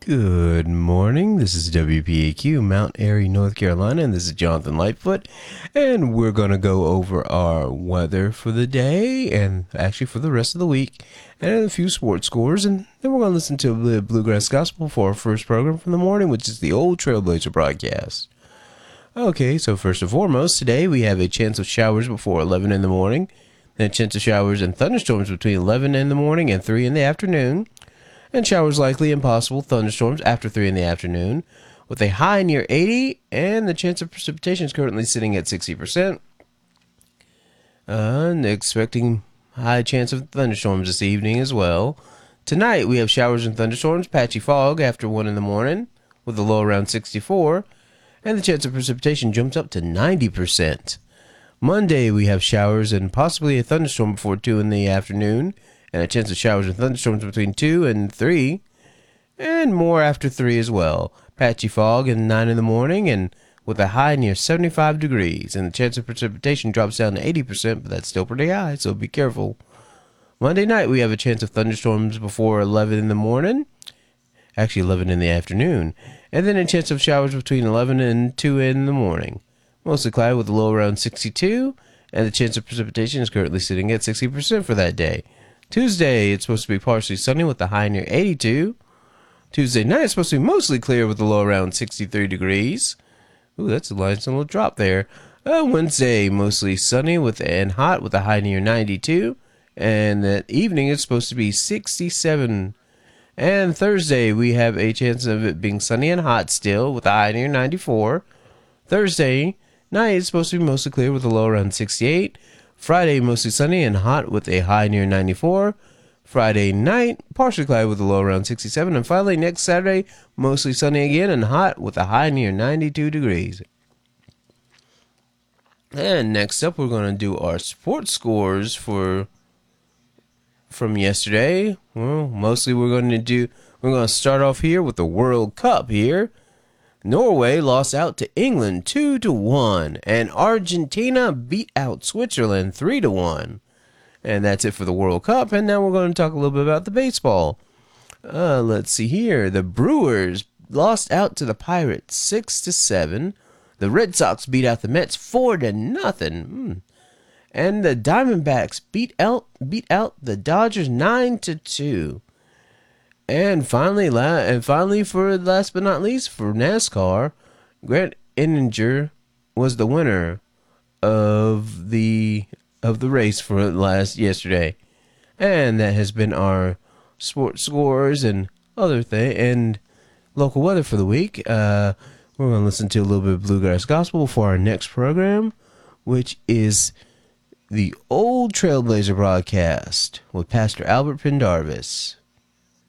Good morning. This is WPAQ, Mount Airy, North Carolina, and this is Jonathan Lightfoot. And we're going to go over our weather for the day and actually for the rest of the week and a few sports scores. And then we're going to listen to the Bluegrass Gospel for our first program from the morning, which is the Old Trailblazer broadcast. Okay, so first and foremost, today we have a chance of showers before 11 in the morning, then a chance of showers and thunderstorms between 11 in the morning and 3 in the afternoon. And showers likely and possible thunderstorms after 3 in the afternoon, with a high near 80, and the chance of precipitation is currently sitting at 60%. And expecting high chance of thunderstorms this evening as well. Tonight we have showers and thunderstorms, patchy fog after 1 in the morning, with a low around 64, and the chance of precipitation jumps up to 90%. Monday we have showers and possibly a thunderstorm before 2 in the afternoon, and a chance of showers and thunderstorms between 2 and 3, and more after 3 as well. Patchy fog and 9 in the morning, and with a high near 75 degrees, and the chance of precipitation drops down to 80%, but that's still pretty high, so be careful. Monday night, we have a chance of thunderstorms before 11 in the morning, actually 11 in the afternoon, and then a chance of showers between 11 and 2 in the morning. Mostly cloudy with a low around 62, and the chance of precipitation is currently sitting at 60% for that day. Tuesday, it's supposed to be partially sunny with a high near 82. Tuesday night, it's supposed to be mostly clear with a low around 63 degrees. Ooh, that's a nice little drop there. Wednesday, mostly sunny and hot with a high near 92. And that evening, it's supposed to be 67. And Thursday, we have a chance of it being sunny and hot still with a high near 94. Thursday night, it's supposed to be mostly clear with a low around 68. Friday, mostly sunny and hot with a high near 94. Friday night, partially cloudy with a low around 67. And finally, next Saturday, mostly sunny again and hot with a high near 92 degrees. And next up, we're going to do our sports scores from yesterday. Well, mostly we're going to start off here with the World Cup here. Norway lost out to England 2-1, and Argentina beat out Switzerland 3-1. And that's it for the World Cup, and now we're going to talk a little bit about the baseball. Let's see here. The Brewers lost out to the Pirates 6-7. The Red Sox beat out the Mets 4-0. And the Diamondbacks beat out the Dodgers 9-2. And finally, for last but not least, for NASCAR, Grant Enninger was the winner of the race for yesterday. And that has been our sports scores and and local weather for the week. We're going to listen to a little bit of Bluegrass Gospel for our next program, which is the Old Trailblazer broadcast with Pastor Albert Pendarvis.